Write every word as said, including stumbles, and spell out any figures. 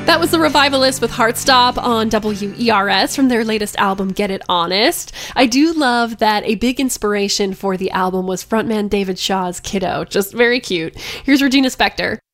That was the Revivalists with Heartstop on W E R S from their latest album, Get It Honest. I do love that a big inspiration for the album was frontman David Shaw's kiddo. Just very cute. Here's Regina Spektor.